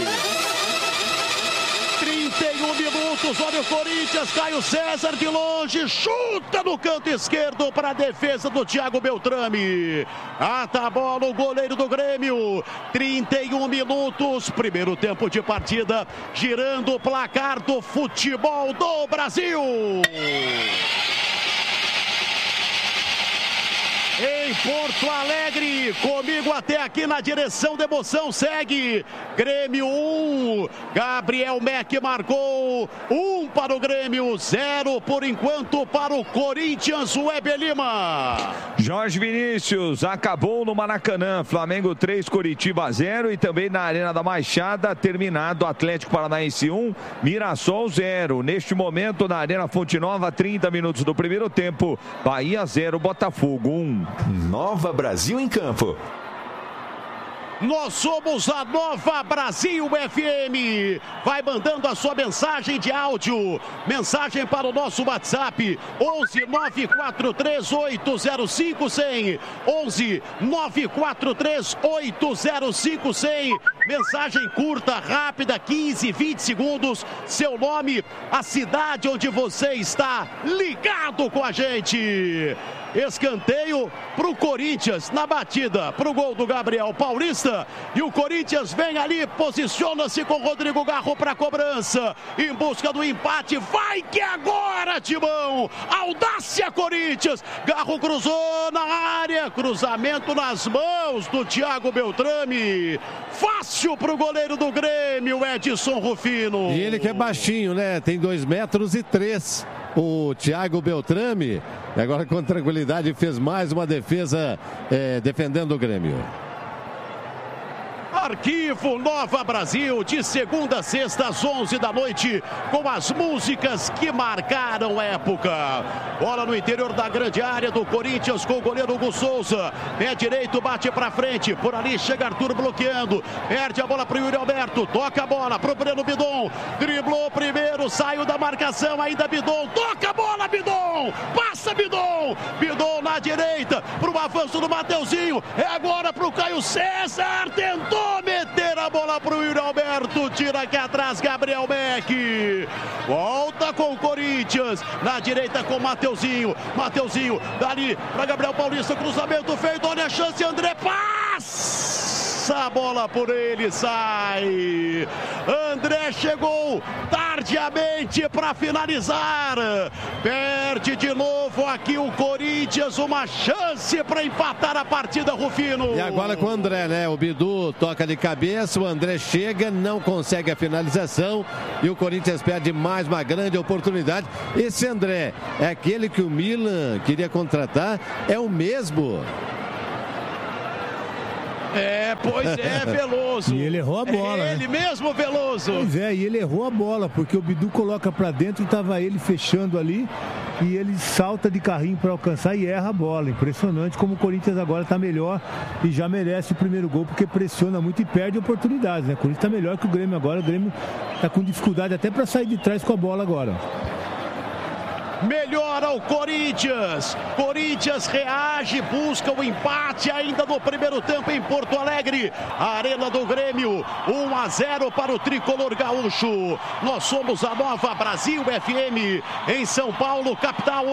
31 minutos, olha o Corinthians, Caio César de longe, chuta no canto esquerdo para a defesa do Thiago Beltrame. Ata a bola o goleiro do Grêmio. 31 minutos, primeiro tempo de partida, girando o placar do futebol do Brasil. Em Porto Alegre, comigo até aqui na direção da emoção, segue Grêmio 1, Gabriel Meck marcou 1 para o Grêmio, 0 por enquanto para o Corinthians, o Weber Lima. Jorge Vinícius, acabou no Maracanã, Flamengo 3, Coritiba 0 e também na Arena da Baixada, terminado Atlético Paranaense 1, Mirassol 0. Neste momento na Arena Fonte Nova, 30 minutos do primeiro tempo, Bahia 0, Botafogo 1. Nova Brasil em campo. Nós somos a Nova Brasil FM. Vai mandando a sua mensagem de áudio. Mensagem para o nosso WhatsApp. 11 943 805 100. 11 943 805 100. Mensagem curta, rápida, 15, 20 segundos. Seu nome, a cidade onde você está ligado com a gente. Escanteio para o Corinthians na batida para o gol do Gabriel Paulista. E o Corinthians vem ali, posiciona-se com Rodrigo Garro para a cobrança. Em busca do empate. Vai que agora, Timão! Audácia Corinthians! Garro cruzou na área. Cruzamento nas mãos do Thiago Beltrame. Fácil para o goleiro do Grêmio, Edson Rufino. E ele que é baixinho, né? Tem 2,3 metros. O Thiago Beltrame, agora com tranquilidade, fez mais uma defesa defendendo o Grêmio. Arquivo Nova Brasil, de segunda a sexta às 11 da noite, com as músicas que marcaram época. Bola no interior da grande área do Corinthians com o goleiro Hugo Souza. Pé direito, bate pra frente. Por ali chega Arthur bloqueando. Perde a bola pro Yuri Alberto. Toca a bola pro Breno Bidon. Driblou primeiro, saiu da marcação. Ainda Bidon. Toca a bola, Bidon. Passa Bidon. Bidon na direita. Pro avanço do Mateuzinho. É agora pro Caio César. Tentou meter a bola pro Yuri Alberto. Tira aqui atrás Gabriel Meck. Volta com o Corinthians. Na direita com o Mateuzinho. Mateuzinho dali para Gabriel Paulista. Cruzamento feito. Olha a chance. André passa a bola por ele. Sai. André chegou tardiamente para finalizar. Perde de novo aqui o Corinthians. Uma chance para empatar a partida, Rufino. E agora com o André, né? O Bidu toca de cabeça. O André chega, não consegue a finalização. E o Corinthians perde mais uma grande oportunidade. Esse André é aquele que o Milan queria contratar? É o mesmo? Pois é, Veloso. E ele errou a bola, ele mesmo, Veloso. Pois é, e ele errou a bola, porque o Bidu coloca pra dentro, tava ele fechando ali, e ele salta de carrinho pra alcançar e erra a bola. Impressionante como o Corinthians agora tá melhor e já merece o primeiro gol, porque pressiona muito e perde oportunidades, né? O Corinthians tá melhor que o Grêmio agora, o Grêmio tá com dificuldade até pra sair de trás com a bola agora. Melhora o Corinthians. Corinthians reage, busca o empate ainda no primeiro tempo em Porto Alegre. Arena do Grêmio, 1-0 para o tricolor gaúcho. Nós somos a Nova Brasil FM em São Paulo, capital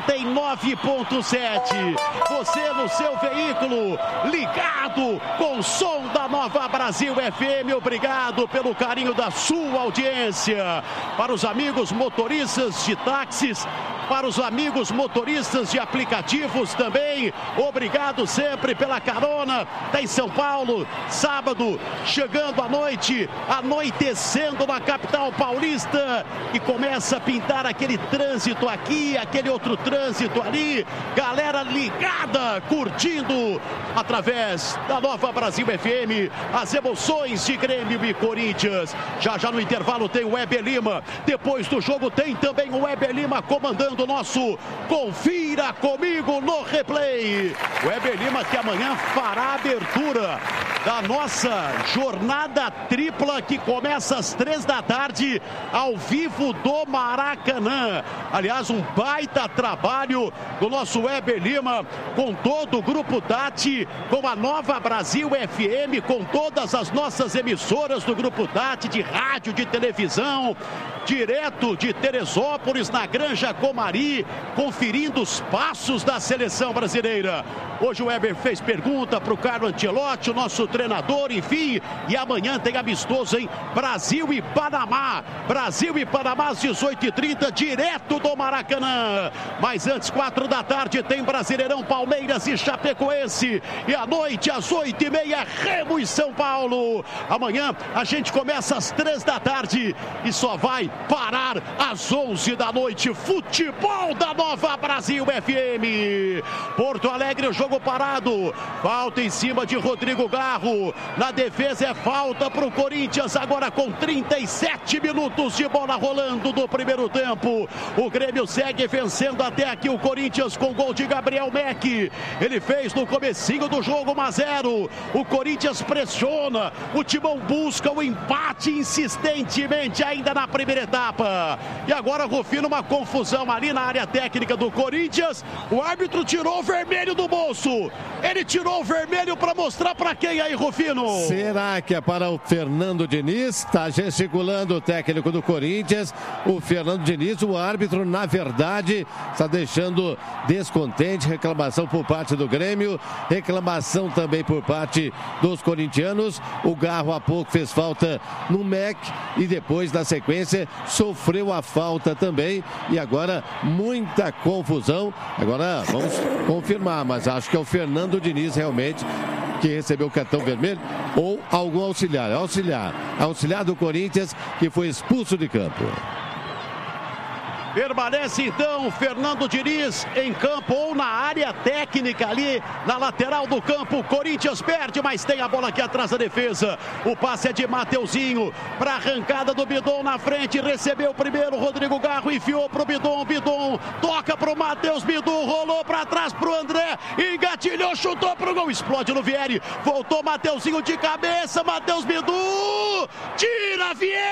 89.7. Você no seu veículo, ligado com o som da Nova Brasil FM. Obrigado pelo carinho da sua audiência. Para os amigos motoristas de táxis, para os amigos motoristas de aplicativos também, obrigado sempre pela carona. Está em São Paulo, sábado, chegando à noite, anoitecendo na capital paulista, e começa a pintar aquele trânsito aqui, aquele outro trânsito ali. Galera ligada, curtindo através da Nova Brasil FM as emoções de Grêmio e Corinthians. Já no intervalo tem o Weber Lima, depois do jogo tem também o Weber Lima comandando o nosso Confira Comigo no Replay. O Weber Lima que amanhã fará a abertura da nossa jornada tripla, que começa às 3 da tarde ao vivo do Maracanã. Aliás, um baita trabalho do nosso Weber Lima com todo o Grupo Tati, com a Nova Brasil FM, com todas as nossas emissoras do Grupo Tati, de rádio, de televisão, direto de Teresópolis, na Granja Comari, conferindo os passos da seleção brasileira. Hoje o Weber fez pergunta para o Carlo Ancelotti, o nosso treinador, enfim, e amanhã tem amistoso em Brasil e Panamá. Brasil e Panamá às 18h30, direto do Maracanã. Mas antes, 4 da tarde, tem Brasileirão, Palmeiras e Chapecoense. E à noite, às 8h30, Remo e São Paulo. Amanhã a gente começa às 3 da tarde e só vai parar às 11 da noite. Futebol da Nova Brasil FM. Porto Alegre, o jogo parado. Falta em cima de Rodrigo Garro. Na defesa é falta para o Corinthians, agora com 37 minutos de bola rolando do primeiro tempo. O Grêmio segue vencendo até aqui o Corinthians com gol de Gabriel Meck. Ele fez no comecinho do jogo 1-0. O Corinthians pressiona. O Timão busca o empate insistentemente ainda na primeira etapa. E agora, Rufino, uma confusão ali na área técnica do Corinthians. O árbitro tirou o vermelho do bolso. Ele tirou o vermelho para mostrar para quem aí, Rufino? Será que é para o Fernando Diniz? Está gesticulando o técnico do Corinthians. O Fernando Diniz, o árbitro, na verdade, está deixando descontente. Reclamação por parte do Grêmio. Reclamação também por parte dos corintianos. O Garro há pouco fez falta no Meck e depois, na sequência, sofreu a falta também. E agora, muita confusão. Agora, vamos confirmar, mas acho que é o Fernando Diniz realmente que recebeu o cartão vermelho, ou algum auxiliar. Auxiliar do Corinthians, que foi expulso de campo. Permanece então Fernando Diniz em campo ou na área técnica ali na lateral do campo. Corinthians perde, mas tem a bola aqui atrás da defesa. O passe é de Mateuzinho para arrancada do Bidon na frente. Recebeu primeiro Rodrigo Garro, enfiou pro Bidon. Bidon toca pro Matheus Bidu, rolou para trás pro André, engatilhou, chutou pro gol, explode no Vieri. Voltou Mateuzinho de cabeça, Matheus Bidu, tira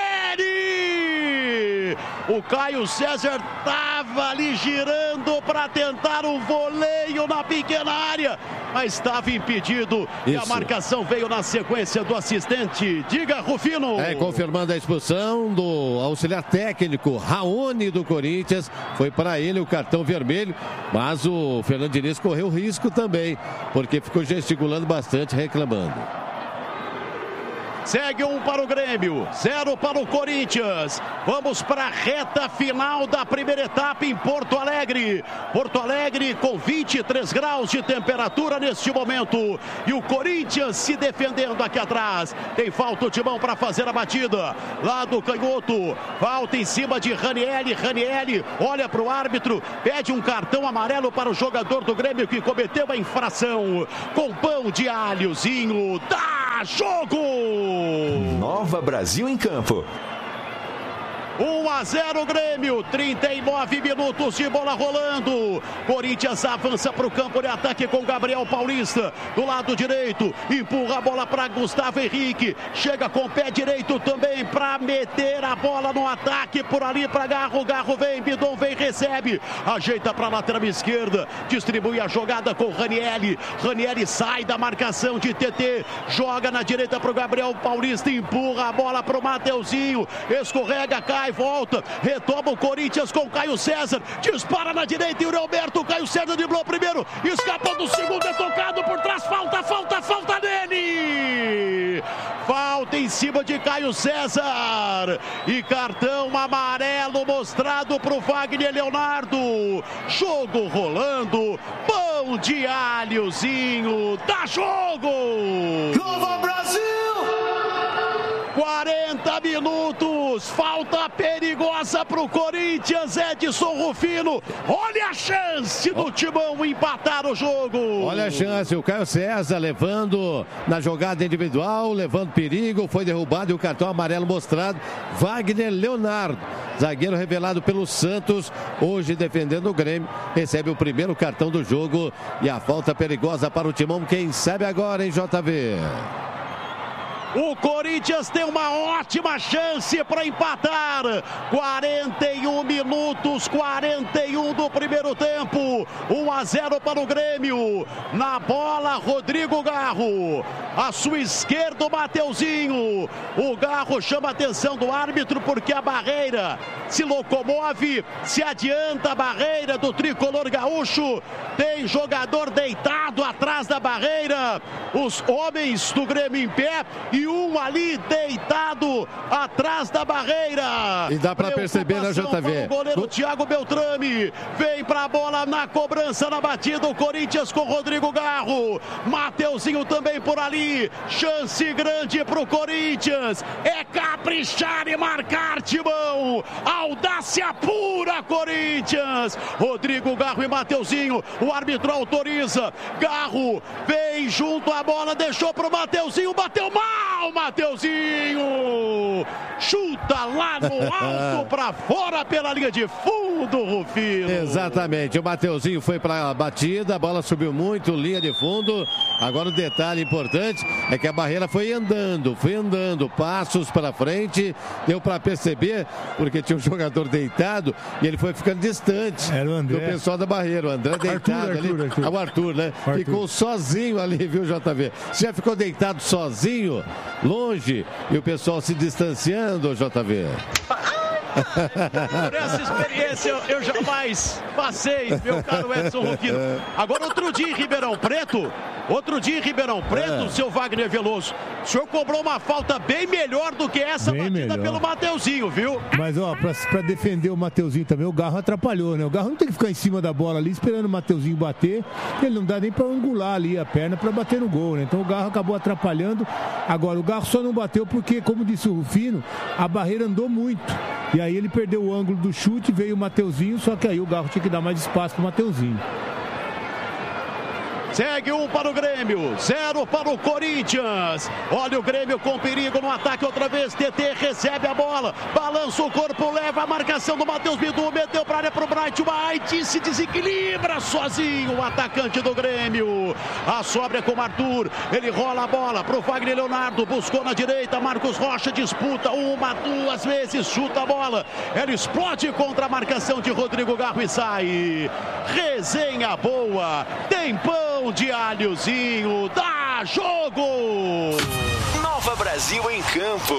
Vieri. O Caio César estava ali girando para tentar um voleio na pequena área, mas estava impedido. Isso. E a marcação veio na sequência do assistente. Diga, Rufino. Confirmando a expulsão do auxiliar técnico Raoni do Corinthians. Foi para ele o cartão vermelho, mas o Fernando Diniz correu risco também, porque ficou gesticulando bastante, reclamando. Segue 1 para o Grêmio, 0 para o Corinthians. Vamos para a reta final da primeira etapa em Porto Alegre. Porto Alegre com 23 graus de temperatura neste momento. E o Corinthians se defendendo aqui atrás. Tem falta o Timão para fazer a batida. Lá do canhoto, falta em cima de Ranieri. Ranieri olha para o árbitro, pede um cartão amarelo para o jogador do Grêmio que cometeu a infração. Com pão de alhozinho, dá jogo! Nova Brasil em campo. 1-0 Grêmio, 39 minutos de bola rolando. Corinthians avança para o campo de ataque com Gabriel Paulista do lado direito, empurra a bola para Gustavo Henrique, chega com o pé direito também para meter a bola no ataque por ali para Garro. Garro vem, Bidon vem, recebe, ajeita para a lateral esquerda, distribui a jogada com Ranieri. Ranieri sai da marcação de TT, joga na direita para o Gabriel Paulista, empurra a bola para o Mateuzinho, escorrega, cai, volta, retoma o Corinthians com Caio César, dispara na direita e o Roberto. Caio César driblou primeiro, escapou do segundo, é tocado por trás, falta nele, falta em cima de Caio César e cartão amarelo mostrado pro Wagner Leonardo. Jogo rolando, pão de alhozinho, dá jogo! Nova Brasil! 40 minutos, falta perigosa pro Corinthians, Edson Rufino, olha a chance do Timão empatar o jogo. Olha a chance, o Caio César levando na jogada individual, levando perigo, foi derrubado e o cartão amarelo mostrado, Wagner Leonardo, zagueiro revelado pelo Santos, hoje defendendo o Grêmio, recebe o primeiro cartão do jogo e a falta perigosa para o Timão, quem sabe agora, hein, JV? O Corinthians tem uma ótima chance para empatar. 41 minutos, 41 do primeiro tempo. 1-0 para o Grêmio. Na bola, Rodrigo Garro. À sua esquerda, o Mateuzinho. O Garro chama a atenção do árbitro porque a barreira se locomove, se adianta a barreira do tricolor gaúcho. Tem jogador deitado atrás da barreira. Os homens do Grêmio em pé e um ali deitado atrás da barreira. E dá para perceber na JV. O goleiro Thiago Beltrame vem para a bola na cobrança, na batida. O Corinthians com Rodrigo Garro. Mateuzinho também por ali. Chance grande para o Corinthians. É caprichar e marcar, Timão. Audácia pura, Corinthians. Rodrigo Garro e Mateuzinho. O árbitro autoriza. Garro vem junto à bola, deixou para o Mateuzinho, bateu mal, Mateuzinho. Chuta lá no alto para fora pela linha de fundo, Rufino. Exatamente, o Mateuzinho foi para a batida, a bola subiu muito, linha de fundo. Agora o detalhe importante é que a barreira foi andando, passos para frente, deu para perceber, porque tinha um jogador deitado e ele foi ficando distante do pessoal da barreira. O André deitado ali, o Arthur, né? Arthur. Ficou sozinho ali, viu, JV? Você já ficou deitado sozinho, longe, e o pessoal se distanciando, JV? Por essa experiência eu jamais passei, meu caro Edson Rufino. Agora, outro dia em Ribeirão Preto, seu Wagner Veloso, o senhor cobrou uma falta bem melhor do que essa bem batida melhor pelo Mateuzinho, viu? Mas, ó, pra defender o Mateuzinho também, o Garro atrapalhou, né? O Garro não tem que ficar em cima da bola ali, esperando o Mateuzinho bater, ele não dá nem pra angular ali a perna pra bater no gol, né? Então o Garro acabou atrapalhando. Agora, o Garro só não bateu porque, como disse o Rufino, a barreira andou muito. E aí ele perdeu o ângulo do chute, veio o Mateuzinho, só que aí o Garro tinha que dar mais espaço pro Mateuzinho. Segue 1 para o Grêmio, 0 para o Corinthians. Olha o Grêmio com perigo no ataque outra vez. TT recebe a bola, balança o corpo, leva a marcação do Matheus Bidu, meteu para a área para o Bright White, se desequilibra sozinho o atacante do Grêmio. A sobra é com o Arthur, ele rola a bola para o Wagner Leonardo, buscou na direita, Marcos Rocha disputa 1, 2 vezes, chuta a bola. Ela explode contra a marcação de Rodrigo Garro e sai. Resenha boa, tem pão de alhozinho, dá jogo! Nova Brasil em campo.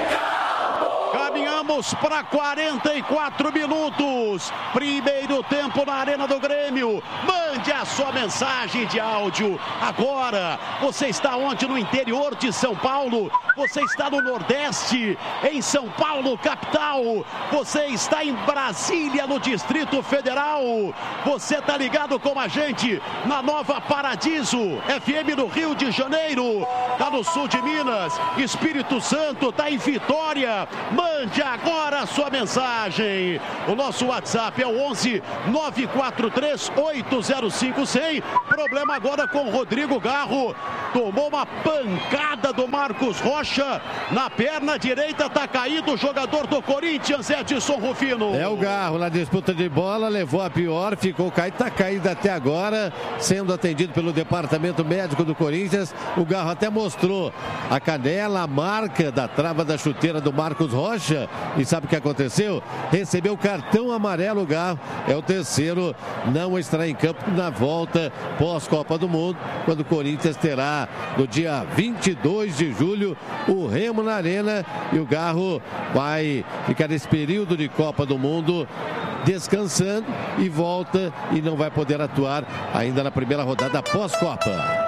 Caminhamos para 44 minutos. Primeiro tempo na Arena do Grêmio. Mande a sua mensagem de áudio. Agora, você está onde? No interior de São Paulo? Você está no Nordeste? Em São Paulo, capital? Você está em Brasília, no Distrito Federal? Você está ligado com a gente na Nova Paradiso FM no Rio de Janeiro? Está no sul de Minas, Espírito Santo, está em Vitória. Mande agora a sua mensagem. O nosso WhatsApp é o 11 943 805 100. Problema agora com Rodrigo Garro. Tomou uma pancada do Marcos Rocha. Na perna direita está caído o jogador do Corinthians, Edson Rufino. É o Garro na disputa de bola, levou a pior, ficou caído, está caído até agora, sendo atendido pelo departamento médico do Corinthians. O Garro até mostrou a canela, a marca da trava da chuteira do Marcos Rocha. E sabe o que aconteceu? Recebeu o cartão amarelo. O Garro é o terceiro não estará em campo na volta pós-Copa do Mundo, quando o Corinthians terá no dia 22 de julho o Remo na Arena, e o Garro vai ficar nesse período de Copa do Mundo descansando e volta, e não vai poder atuar ainda na primeira rodada pós-Copa.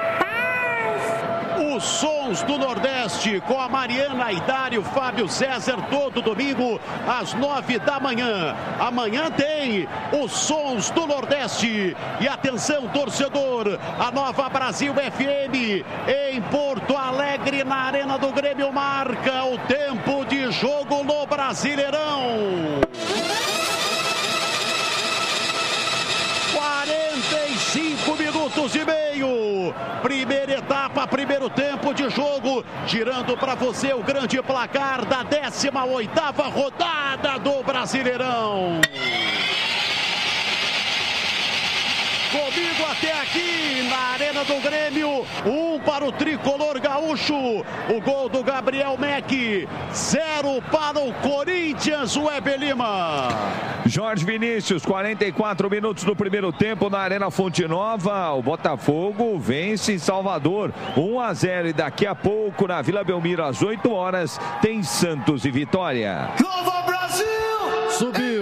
Os sons do Nordeste com a Mariana Idário, Fábio César, todo domingo às 9 da manhã. Amanhã tem os sons do Nordeste. E atenção, torcedor, a Nova Brasil FM em Porto Alegre, na Arena do Grêmio, marca o tempo de jogo no Brasileirão. 45 minutos e meio. Primeira etapa, primeiro tempo de jogo. Girando para você o grande placar da 18ª rodada do Brasileirão. Comigo até aqui na Arena do Grêmio, 1 para o tricolor gaúcho, o gol do Gabriel Meck, 0 para o Corinthians, o Weber Lima. Jorge Vinícius, 44 minutos do primeiro tempo na Arena Fonte Nova, o Botafogo vence em Salvador, 1-0, e daqui a pouco na Vila Belmiro às 8 horas tem Santos e Vitória. Nova Brasil! Subiu!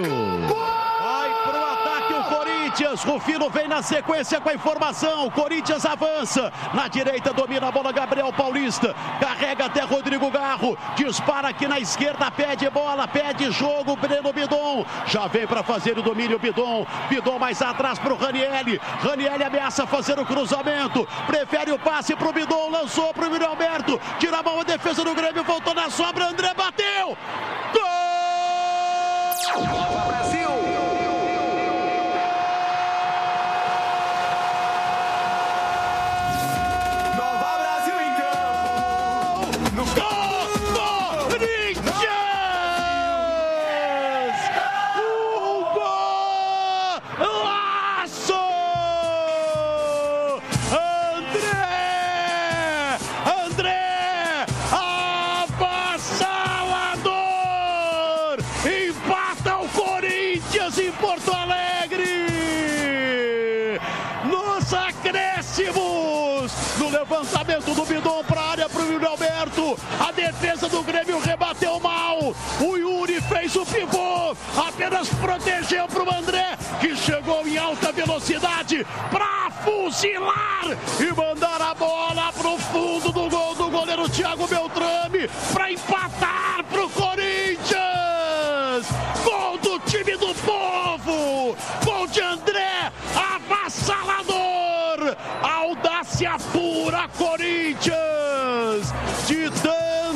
Rufino vem na sequência com a informação. Corinthians avança. Na direita domina a bola Gabriel Paulista. Carrega até Rodrigo Garro. Dispara aqui na esquerda. Pede bola, pede jogo. Breno Bidon. Já vem para fazer o domínio Bidon. Bidon mais atrás para o Ranieri. Ranieri ameaça fazer o cruzamento. Prefere o passe para o Bidon. Lançou para o Yuri Alberto. Tira a mão a defesa do Grêmio. Voltou na sobra. André bateu. Gol! Brasil! Levantamento do Bidon para a área para o Yuri Alberto. A defesa do Grêmio rebateu mal. O Yuri fez o pivô. Apenas protegeu para o André, que chegou em alta velocidade para fuzilar e mandar a bola para o fundo do gol do goleiro Thiago Beltrame para empatar para o Corinthians. Gol do time do povo. Gol de André, avassalador. Audácia pura, Corinthians. De tanto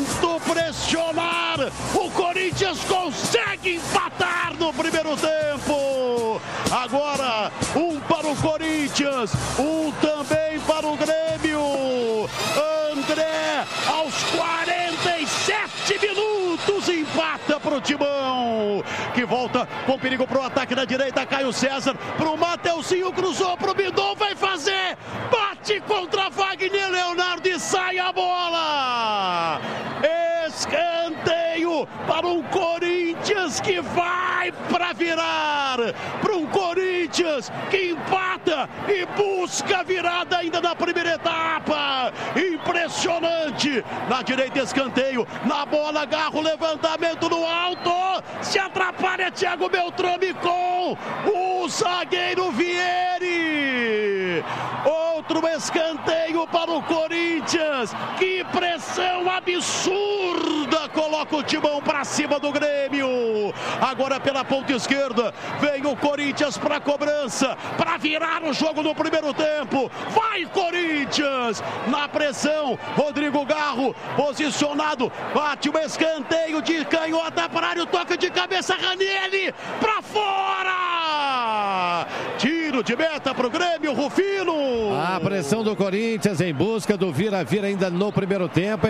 pressionar. O Corinthians consegue empatar no primeiro tempo. Agora, um para o Corinthians, um também para o Grêmio. André, aos 47 minutos, empata para o Timão, que volta com perigo para o ataque da direita. Caio César para o Mateuzinho, cruzou para o Bidon, vai fazer, bate contra Wagner Leonardo e sai a bola. Escanteio para um Corinthians que vai para virar, para um Corinthians que empata e busca a virada ainda na primeira etapa. Impressionante. Na direita, escanteio, na bola, Garro, levantamento no alto, se atrapalha Thiago Beltrame com o zagueiro Vieri. Outro escanteio para o Corinthians. Que pressão absurda coloca o Timão para cima do Grêmio. Agora pela ponta esquerda vem o Corinthians para a cobrança, para virar o jogo no primeiro tempo. Vai Corinthians na pressão. Rodrigo Garro posicionado, bate o escanteio de canhota para a área, toca de cabeça, Ranieri para fora. Tiro de meta para o Grêmio, Rufino. A pressão do Corinthians em busca do vira-vira ainda no primeiro tempo.